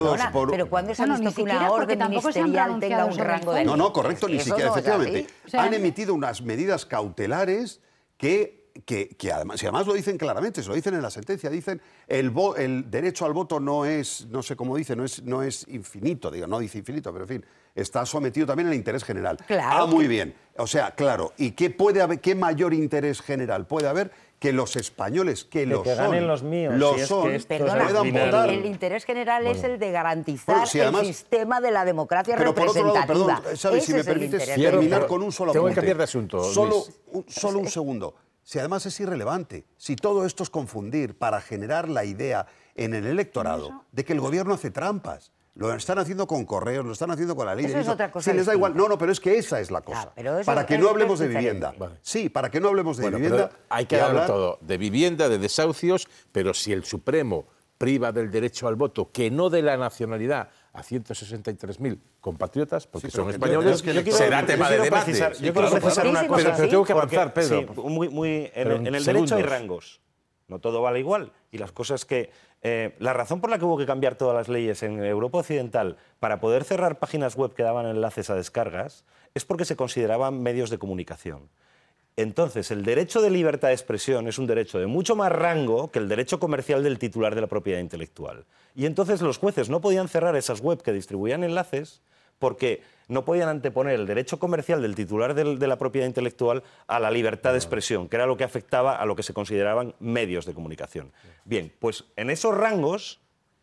Pero ¿cuándo se ha visto que una orden ministerial tenga un rango de... No, correcto, ni siquiera, efectivamente. O sea, han emitido unas medidas cautelares que además, si además lo dicen claramente, se lo dicen en la sentencia, dicen el derecho al voto no es, no sé cómo dice, no es infinito, digo, no dice infinito, pero en fin, está sometido también al interés general. Claro. Muy bien. O sea, claro, ¿y qué mayor interés general puede haber que los españoles, que lo son, ganen los míos, puedan votar? El interés general es el de garantizar el sistema de la democracia representativa. Pero por otro lado, perdón, Xavi, si me permites terminar con un solo apunte. Tengo que cambiar de asunto, Solo un segundo. Si además es irrelevante, si todo esto es confundir para generar la idea en el electorado de que el gobierno hace trampas. Lo están haciendo con correos, lo están haciendo con la ley. Eso es otra cosa. Si les da igual. No, pero es que esa es la cosa. Claro, para que no hablemos de vivienda. Vale. Sí, para que no hablemos de vivienda. Hay que hablar todo, de vivienda, de desahucios, pero si el Supremo priva del derecho al voto, que no de la nacionalidad, a 163.000 compatriotas, porque son españoles, será tema de debate. Yo quiero precisar una cosa. Pero tengo que avanzar, Pedro. En el derecho hay rangos. No todo vale igual. Y las cosas que... la razón por la que hubo que cambiar todas las leyes en Europa Occidental para poder cerrar páginas web que daban enlaces a descargas es porque se consideraban medios de comunicación. Entonces, el derecho de libertad de expresión es un derecho de mucho más rango que el derecho comercial del titular de la propiedad intelectual. Y entonces los jueces no podían cerrar esas web que distribuían enlaces porque no podían anteponer el derecho comercial del titular de la propiedad intelectual a la libertad de expresión, que era lo que afectaba a lo que se consideraban medios de comunicación. Bien, pues en esos rangos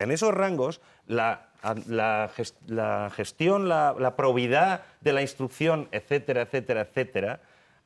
la gestión, la probidad de la instrucción, etcétera, etcétera, etcétera,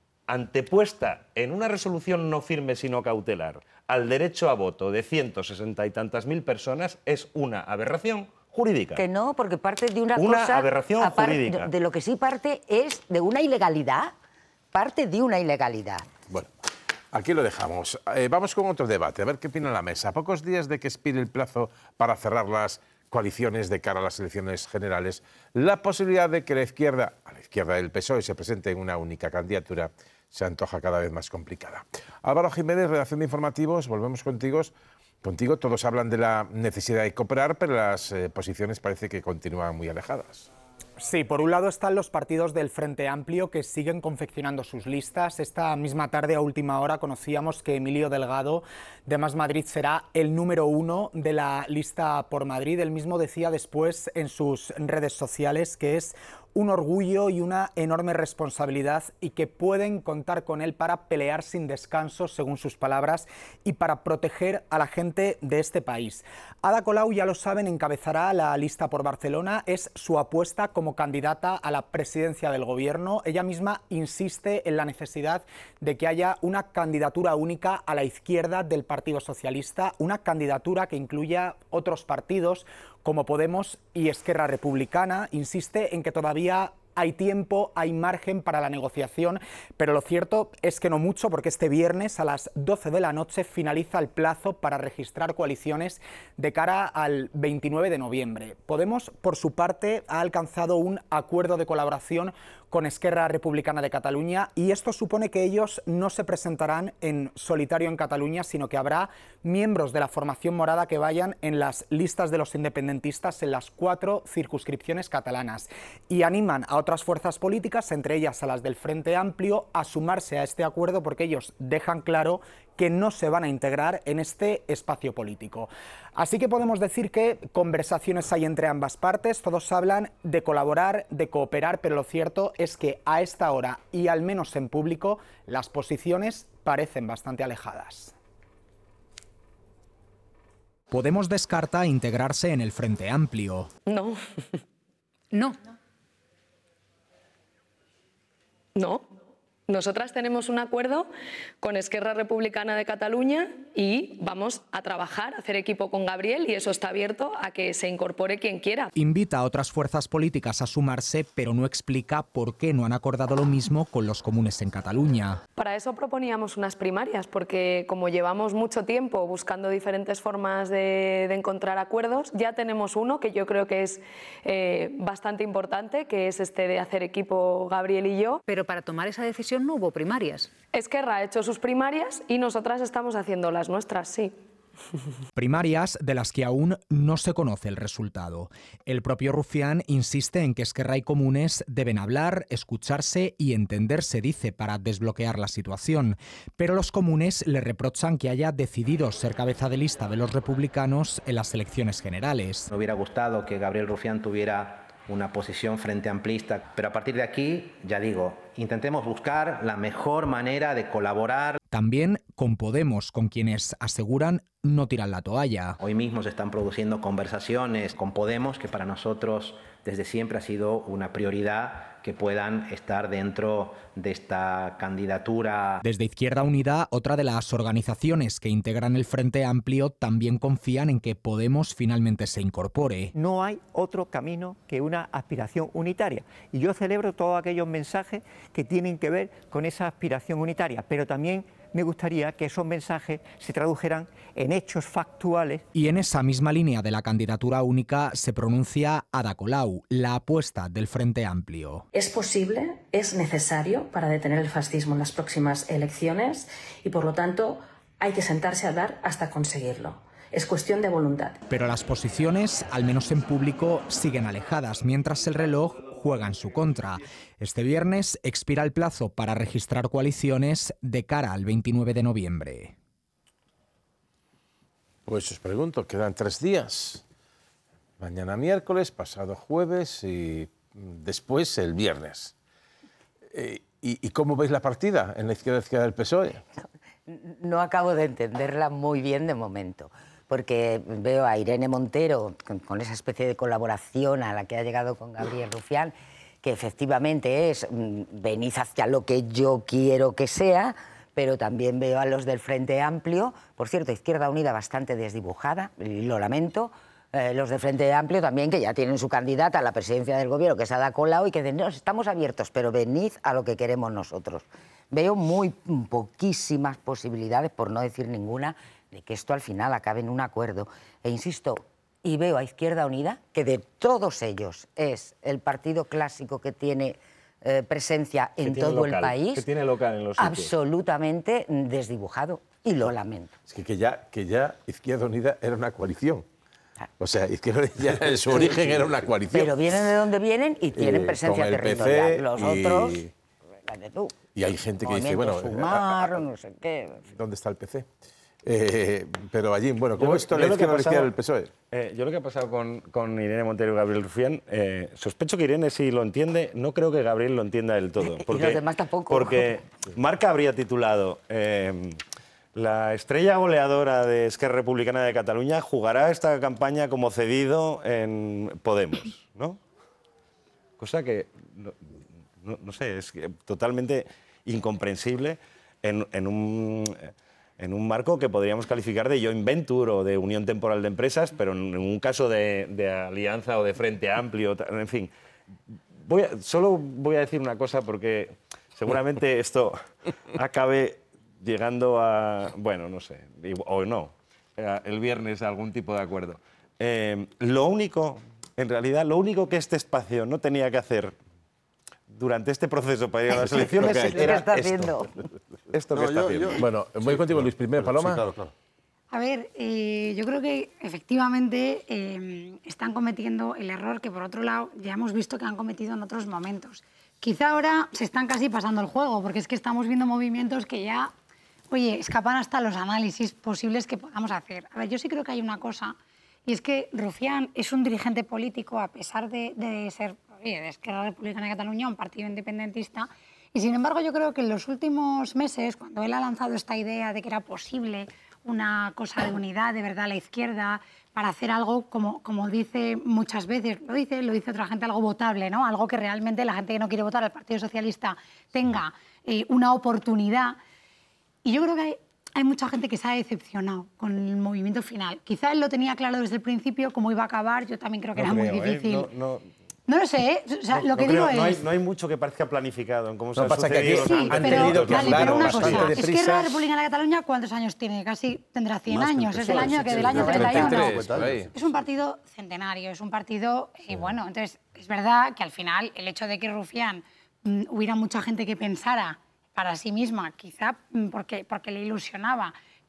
antepuesta en una resolución no firme sino cautelar al derecho a voto de 160 y tantas mil personas es una aberración jurídica. Que no, porque parte de una cosa... Una aberración jurídica. De lo que sí parte es de una ilegalidad. Parte de una ilegalidad. Bueno, aquí lo dejamos. Vamos con otro debate, a ver qué opina la mesa. A pocos días de que expire el plazo para cerrar las coaliciones de cara a las elecciones generales, la posibilidad de que la izquierda, a la izquierda del PSOE, se presente en una única candidatura se antoja cada vez más complicada. Álvaro Jiménez, redacción de Informativos, volvemos contigo. Todos hablan de la necesidad de cooperar, pero las posiciones parece que continúan muy alejadas. Sí, por un lado están los partidos del Frente Amplio que siguen confeccionando sus listas. Esta misma tarde, a última hora, conocíamos que Emilio Delgado, de Más Madrid, será el número 1 de la lista por Madrid. Él mismo decía después en sus redes sociales que es un orgullo y una enorme responsabilidad y que pueden contar con él para pelear sin descanso, según sus palabras, y para proteger a la gente de este país. Ada Colau, ya lo saben, encabezará la lista por Barcelona, es su apuesta como candidata a la presidencia del gobierno. Ella misma insiste en la necesidad de que haya una candidatura única a la izquierda del Partido Socialista, una candidatura que incluya otros partidos como Podemos y Esquerra Republicana. Insiste en que todavía hay tiempo, hay margen para la negociación, pero lo cierto es que no mucho, porque este viernes a las 12 de la noche finaliza el plazo para registrar coaliciones de cara al 29 de noviembre. Podemos, por su parte, ha alcanzado un acuerdo de colaboración con Esquerra Republicana de Cataluña y esto supone que ellos no se presentarán en solitario en Cataluña, sino que habrá miembros de la formación morada que vayan en las listas de los independentistas en las 4 circunscripciones catalanas y animan a otras fuerzas políticas, entre ellas a las del Frente Amplio, a sumarse a este acuerdo porque ellos dejan claro que no se van a integrar en este espacio político. Así que podemos decir que conversaciones hay entre ambas partes, todos hablan de colaborar, de cooperar, pero lo cierto es que a esta hora, y al menos en público, las posiciones parecen bastante alejadas. Podemos descarta integrarse en el Frente Amplio. No. No. No. Nosotras tenemos un acuerdo con Esquerra Republicana de Cataluña y vamos a trabajar, a hacer equipo con Gabriel y eso está abierto a que se incorpore quien quiera. Invita a otras fuerzas políticas a sumarse, pero no explica por qué no han acordado lo mismo con los comunes en Cataluña. Para eso proponíamos unas primarias, porque como llevamos mucho tiempo buscando diferentes formas de encontrar acuerdos, ya tenemos uno que yo creo que es bastante importante, que es este de hacer equipo Gabriel y yo. Pero para tomar esa decisión no hubo primarias. Esquerra ha hecho sus primarias y nosotras estamos haciendo las nuestras, sí. Primarias de las que aún no se conoce el resultado. El propio Rufián insiste en que Esquerra y Comunes deben hablar, escucharse y entenderse, dice, para desbloquear la situación. Pero los comunes le reprochan que haya decidido ser cabeza de lista de los republicanos en las elecciones generales. Me hubiera gustado que Gabriel Rufián tuviera una posición frente amplista, pero a partir de aquí, ya digo, intentemos buscar la mejor manera de colaborar. También con Podemos, con quienes aseguran no tiran la toalla. Hoy mismo se están produciendo conversaciones con Podemos que para nosotros desde siempre ha sido una prioridad que puedan estar dentro de esta candidatura. Desde Izquierda Unida, otra de las organizaciones que integran el Frente Amplio, también confían en que Podemos finalmente se incorpore. No hay otro camino que una aspiración unitaria. Y yo celebro todos aquellos mensajes que tienen que ver con esa aspiración unitaria, pero también me gustaría que esos mensajes se tradujeran en hechos factuales. Y en esa misma línea de la candidatura única se pronuncia Ada Colau, la apuesta del Frente Amplio. Es posible, es necesario para detener el fascismo en las próximas elecciones y, por lo tanto, hay que sentarse a hablar hasta conseguirlo. Es cuestión de voluntad. Pero las posiciones, al menos en público, siguen alejadas, mientras el reloj juega en su contra. Este viernes expira el plazo para registrar coaliciones de cara al 29 de noviembre. Pues os pregunto, quedan 3 días. Mañana miércoles, pasado jueves y después el viernes. ¿Y cómo veis la partida en la izquierda del PSOE? No acabo de entenderla muy bien de momento, porque veo a Irene Montero con esa especie de colaboración a la que ha llegado con Gabriel Rufián, que efectivamente es venid hacia lo que yo quiero que sea, pero también veo a los del Frente Amplio, por cierto, Izquierda Unida bastante desdibujada, y lo lamento, los del Frente Amplio también, que ya tienen su candidata a la presidencia del gobierno, que es Ada Colau, y que dicen, no, estamos abiertos, pero venid a lo que queremos nosotros. Veo muy poquísimas posibilidades, por no decir ninguna, de que esto al final acabe en un acuerdo. E insisto, y veo a Izquierda Unida, que de todos ellos es el partido clásico que tiene presencia en todo el país, que tiene local en los sitios, absolutamente desdibujado, y lo lamento. Es que ya Izquierda Unida era una coalición. O sea, Izquierda Unida en su origen era una coalición. Pero vienen de donde vienen y tienen presencia territorial. PC los otros, fíjate tú. Y hay gente que dice, bueno, Sumar, no sé qué. ¿Dónde está el PC? Pero allí, bueno, ¿cómo es la izquierda del PSOE? Yo lo que ha pasado con Irene Montero y Gabriel Rufián, sospecho que Irene sí lo entiende, no creo que Gabriel lo entienda del todo. Porque, y los demás tampoco. Porque Marca habría titulado la estrella goleadora de Esquerra Republicana de Cataluña jugará esta campaña como cedido en Podemos, ¿no? Cosa que, no sé, es totalmente incomprensible en un marco que podríamos calificar de joint venture o de unión temporal de empresas, pero en un caso de alianza o de Frente Amplio, en fin. Solo voy a decir una cosa porque seguramente esto acabe llegando a, bueno, no sé, o no, el viernes a algún tipo de acuerdo. Lo único que este espacio no tenía que hacer durante este proceso para ir a las elecciones era está haciendo. Esto que está haciendo. Bueno, voy contigo, Luis. Primero, Paloma. Sí, claro. A ver, yo creo que efectivamente están cometiendo el error que, por otro lado, ya hemos visto que han cometido en otros momentos. Quizá ahora se están casi pasando el juego, porque es que estamos viendo movimientos que ya, oye, escapan hasta los análisis posibles que podamos hacer. A ver, yo sí creo que hay una cosa, y es que Rufián es un dirigente político, a pesar de ser de Esquerra Republicana de Cataluña, un partido independentista, y sin embargo yo creo que en los últimos meses, cuando él ha lanzado esta idea de que era posible una cosa de unidad, de verdad, a la izquierda, para hacer algo, como dice muchas veces, lo dice otra gente, algo votable, ¿no? Algo que realmente la gente que no quiere votar al Partido Socialista tenga una oportunidad. Y yo creo que hay mucha gente que se ha decepcionado con el movimiento final. Quizá él lo tenía claro desde el principio, cómo iba a acabar, yo también creo que era muy difícil. No lo sé, o sea, lo que digo es... No hay mucho que parezca planificado en cómo se ha pasa sucedido. Que aquí han tenido que hablar pero una bastante cosa, deprisa. Esquerra Republicana de Cataluña, ¿cuántos años tiene? Casi tendrá 100 años, es del año 31. Es un partido centenario, es un partido... bueno, entonces, es verdad que al final el hecho de que Rufián hubiera mucha gente que pensara para sí misma, quizá porque le ilusionaba,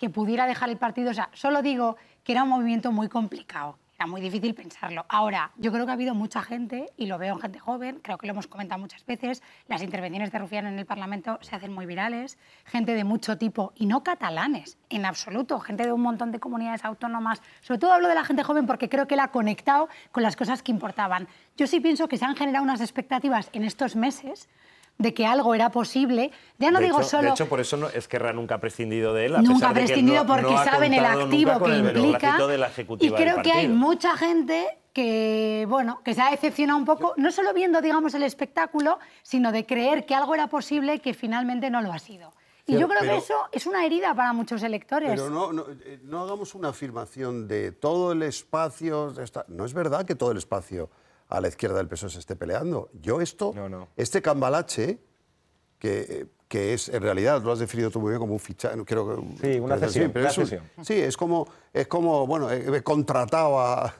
que pudiera dejar el partido. O sea, solo digo que era un movimiento muy complicado. Era muy difícil pensarlo. Ahora, yo creo que ha habido mucha gente, y lo veo en gente joven, creo que lo hemos comentado muchas veces, las intervenciones de Rufián en el Parlamento se hacen muy virales, gente de mucho tipo, y no catalanes, en absoluto, gente de un montón de comunidades autónomas. Sobre todo hablo de la gente joven porque creo que él ha conectado con las cosas que importaban. Yo sí pienso que se han generado unas expectativas en estos meses de que algo era posible. Ya no digo solo... De hecho, por eso Esquerra nunca ha prescindido de él. Nunca ha prescindido porque saben el activo que implica. Y creo que hay mucha gente que, bueno, que se ha decepcionado un poco, no solo viendo, digamos, el espectáculo, sino de creer que algo era posible y que finalmente no lo ha sido. Y yo creo que eso es una herida para muchos electores. Pero no hagamos una afirmación de todo el espacio... No es verdad que todo el espacio a la izquierda del PSOE se esté peleando. Este cambalache, que es, en realidad, lo has definido tú muy bien como un fichaje, creo que... Sí, una cesión. Sí, es como, bueno, he contratado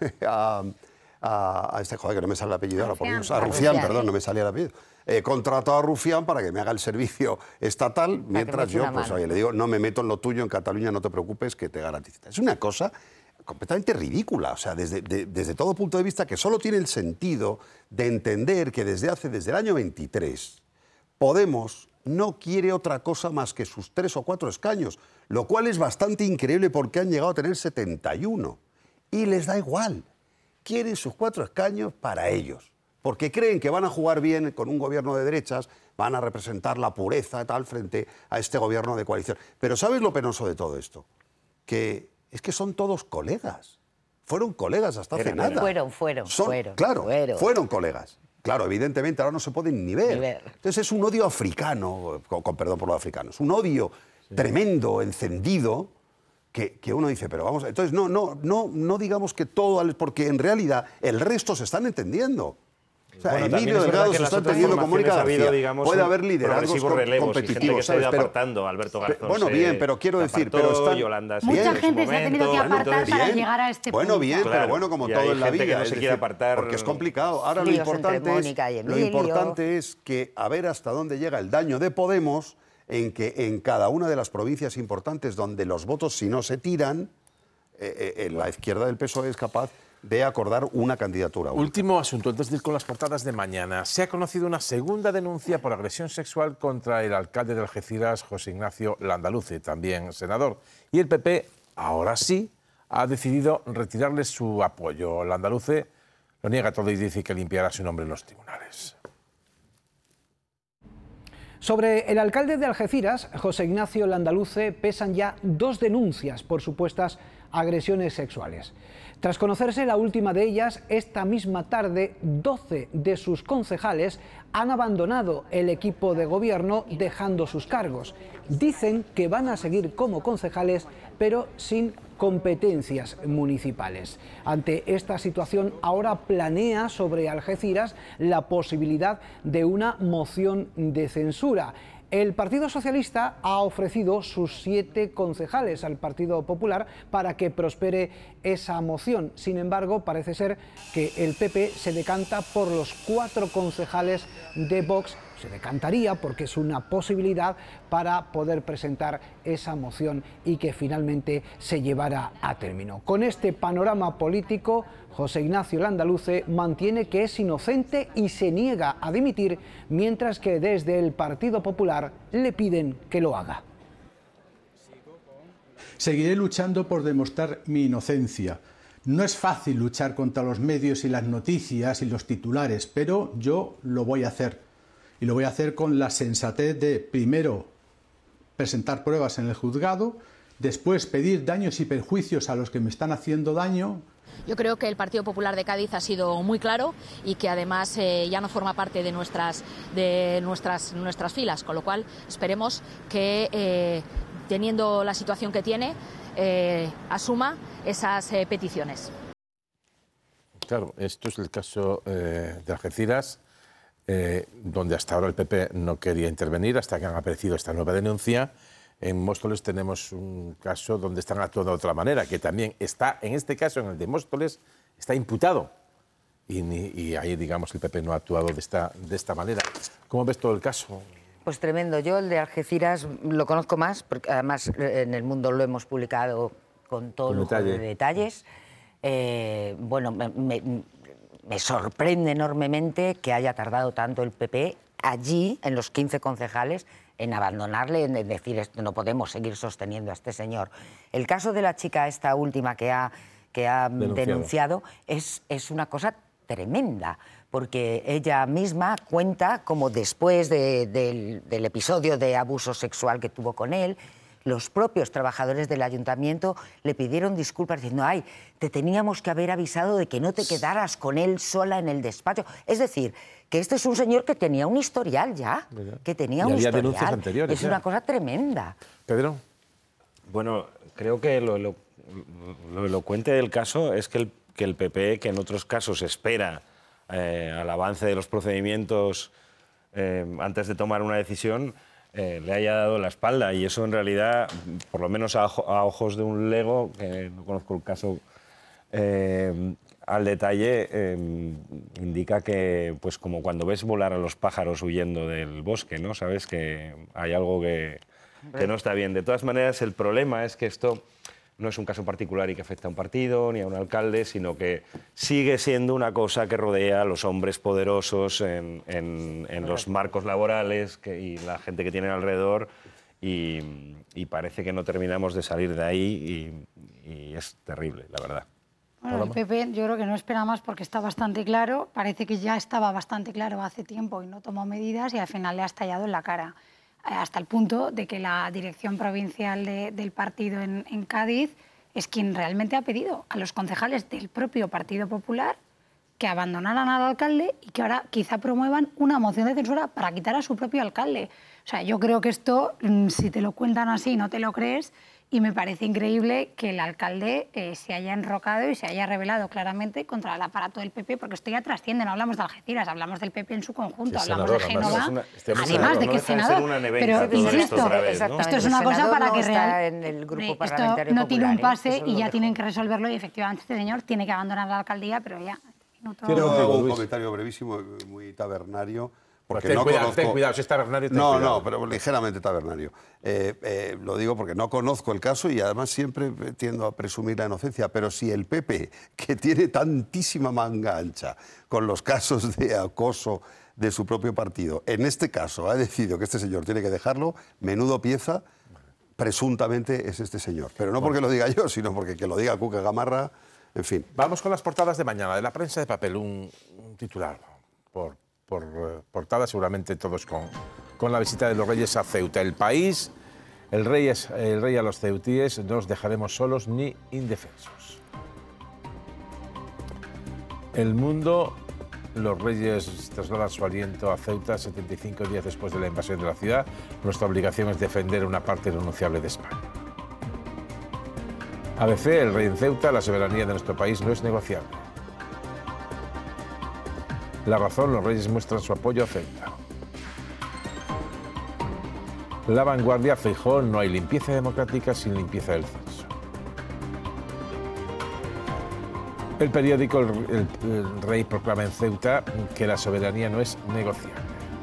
a este, joder, que no me sale el apellido ahora, a Rufián, perdón, no me salía el apellido. He contratado a Rufián para que me haga el servicio estatal, mientras yo, pues oye, le digo, no me meto en lo tuyo, en Cataluña, no te preocupes, que te garantizo. Es una cosa completamente ridícula, o sea, desde todo punto de vista, que solo tiene el sentido de entender que desde el año 23 Podemos no quiere otra cosa más que sus 3 o 4 escaños, lo cual es bastante increíble porque han llegado a tener 71 y les da igual, quieren sus 4 escaños para ellos, porque creen que van a jugar bien con un gobierno de derechas, van a representar la pureza y tal frente a este gobierno de coalición. Pero ¿sabes lo penoso de todo esto? Que es que son todos colegas. Fueron colegas hasta hace nada. Fueron colegas. Claro, evidentemente ahora no se pueden ni ver. Entonces es un odio africano, con perdón por los africanos, un odio tremendo, encendido, que uno dice, pero vamos, entonces no digamos que todo, porque en realidad el resto se están entendiendo. O sea, bueno, Emilio Delgado se está entendiendo con Mónica García. Puede haber liderazgos competitivos. Se ha ido apartando, Alberto Garzón. Bueno, bien, pero quiero decir... Mucha gente se ha tenido que apartar para llegar a este punto. Bueno, bien, pero bueno, como todo en la vida. Que no se quiere apartar. Porque es complicado. Ahora lo importante es que a ver hasta dónde llega el daño de Podemos en que en cada una de las provincias importantes donde los votos, si no se tiran, la izquierda del PSOE es capaz de acordar una candidatura única. Último asunto, antes de ir con las portadas de mañana. Se ha conocido una segunda denuncia por agresión sexual contra el alcalde de Algeciras, José Ignacio Landaluce, también senador. Y el PP, ahora sí, ha decidido retirarle su apoyo. Landaluce lo niega todo y dice que limpiará su nombre en los tribunales. Sobre el alcalde de Algeciras, José Ignacio Landaluce, pesan ya 2 denuncias por supuestas agresiones sexuales. Tras conocerse la última de ellas, esta misma tarde, 12 de sus concejales han abandonado el equipo de gobierno dejando sus cargos. Dicen que van a seguir como concejales, pero sin competencias municipales. Ante esta situación, ahora planea sobre Algeciras la posibilidad de una moción de censura. El Partido Socialista ha ofrecido sus 7 concejales al Partido Popular para que prospere esa moción. Sin embargo, parece ser que el PP se decanta por los 4 concejales de Vox. Se decantaría porque es una posibilidad para poder presentar esa moción y que finalmente se llevara a término. Con este panorama político, José Ignacio Landaluce mantiene que es inocente y se niega a dimitir, mientras que desde el Partido Popular le piden que lo haga. Seguiré luchando por demostrar mi inocencia. No es fácil luchar contra los medios y las noticias y los titulares, pero yo lo voy a hacer. Y lo voy a hacer con la sensatez de, primero, presentar pruebas en el juzgado, después pedir daños y perjuicios a los que me están haciendo daño. Yo creo que el Partido Popular de Cádiz ha sido muy claro y que además ya no forma parte de nuestras filas, con lo cual esperemos que, teniendo la situación que tiene, asuma esas peticiones. Claro, esto es el caso de Algeciras, donde hasta ahora el PP no quería intervenir hasta que han aparecido esta nueva denuncia. En Móstoles tenemos un caso donde están actuando de otra manera, que también está, en este caso, en el de Móstoles, está imputado. Y ahí, digamos, el PP no ha actuado de esta manera. ¿Cómo ves todo el caso? Pues tremendo. Yo el de Algeciras lo conozco más, porque además en El Mundo lo hemos publicado con todo lujo de detalles. Bueno, me sorprende enormemente que haya tardado tanto el PP allí, en los 15 concejales, en abandonarle, en decir, esto no podemos seguir sosteniendo a este señor. El caso de la chica esta última que ha denunciado es una cosa tremenda, porque ella misma cuenta como después del episodio de abuso sexual que tuvo con él, los propios trabajadores del ayuntamiento le pidieron disculpas diciendo, ay, te teníamos que haber avisado de que no te quedaras con él sola en el despacho. Es decir, que este es un señor que tenía un historial ya, que tenía un historial. Denuncias anteriores, es una cosa tremenda. Pedro. Bueno, creo que lo elocuente del caso es que el PP, que en otros casos espera al avance de los procedimientos antes de tomar una decisión, le haya dado la espalda, y eso en realidad, por lo menos a ojos de un lego, que no conozco el caso al detalle, indica que, pues como cuando ves volar a los pájaros huyendo del bosque, ¿no? Sabes que hay algo que no está bien. De todas maneras, el problema es que esto no es un caso particular y que afecta a un partido ni a un alcalde, sino que sigue siendo una cosa que rodea a los hombres poderosos en los marcos laborales y la gente que tienen alrededor, y parece que no terminamos de salir de ahí, y es terrible, la verdad. Bueno, el PP yo creo que no espera más porque está bastante claro, parece que ya estaba bastante claro hace tiempo y no tomó medidas y al final le ha estallado en la cara. Hasta el punto de que la dirección provincial del partido en Cádiz es quien realmente ha pedido a los concejales del propio Partido Popular que abandonaran al alcalde y que ahora quizá promuevan una moción de censura para quitar a su propio alcalde. O sea, yo creo que esto, si te lo cuentan así, no te lo crees, y me parece increíble que el alcalde se haya enrocado y se haya rebelado claramente contra el aparato del PP, porque esto ya trasciende, no hablamos de Algeciras, hablamos del PP en su conjunto, hablamos de Génova, además de que es senador, pero insisto, esto es una cosa para que esto no tiene un pase y ya tienen que resolverlo, y efectivamente este señor tiene que abandonar la alcaldía, pero ya... Quiero hacer un comentario brevísimo, muy tabernario. Porque ten no cuidado, conozco... ten cuidado, si es tabernario, ten no, cuidado. No, pero ligeramente tabernario. Lo digo porque no conozco el caso y además siempre tiendo a presumir la inocencia, pero si el PP, que tiene tantísima manga ancha con los casos de acoso de su propio partido, en este caso ha decidido que este señor tiene que dejarlo, menudo pieza, presuntamente es este señor. Pero no porque lo diga yo, sino porque que lo diga Cuca Gamarra, en fin. Vamos con las portadas de mañana, de la prensa de papel, un titular por portada, seguramente todos con la visita de los reyes a Ceuta. El País, el rey a los ceutíes, no os dejaremos solos ni indefensos. El Mundo, los reyes trasladan su aliento a Ceuta 75 días después de la invasión de la ciudad. Nuestra obligación es defender una parte irrenunciable de España. ABC, el rey en Ceuta, la soberanía de nuestro país no es negociable. La Razón, los reyes muestran su apoyo a Ceuta. La Vanguardia, Feijóo, no hay limpieza democrática sin limpieza del censo. El periódico, el rey proclama en Ceuta que la soberanía no es negociable.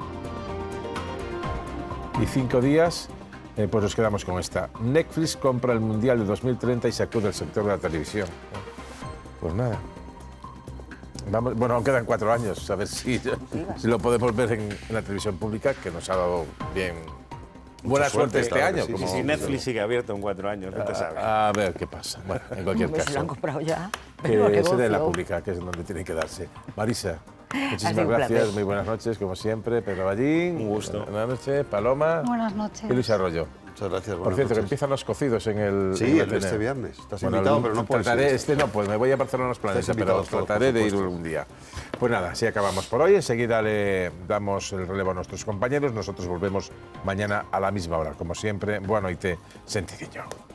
Y 5 días, pues nos quedamos con esta. Netflix compra el Mundial de 2030 y sacude el sector de la televisión. Pues nada. Vamos, bueno, aún quedan 4 años, a ver si lo podemos ver en la televisión pública, que nos ha dado bien. Buena suerte este año. Sí, como Netflix sigue abierto en 4 años, no te sabes. A ver qué pasa. Bueno, en cualquier caso. Se lo han comprado ya. Que se dé la pública, que es donde tiene que darse. Marisa, muchísimas gracias, muy buenas noches, como siempre. Pedro Ballín, un gusto. Buenas noches, Paloma. Buenas noches. Y Luis Arroyo. Muchas gracias. Por cierto, que empiezan los cocidos en el. Sí, este viernes. Estás invitado, pero no puedes ir. Este no, pues me voy a Barcelona a los planes, pero trataré de ir un día. Pues nada, así acabamos por hoy. Enseguida le damos el relevo a nuestros compañeros. Nosotros volvemos mañana a la misma hora. Como siempre, buena noite, sentidillo.